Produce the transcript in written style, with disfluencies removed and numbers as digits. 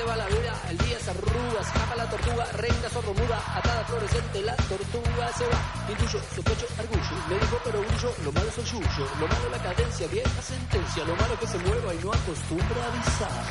te va la vida, el día se arruga, escapa la tortuga, reina sordomuda, atada fluorescente, la tortuga se va. Intuyo, sospecho, argullo, me dijo pero grullo, lo malo es el yuyo, lo malo la cadencia, vieja sentencia, lo malo que se mueva y no acostumbra a avisar.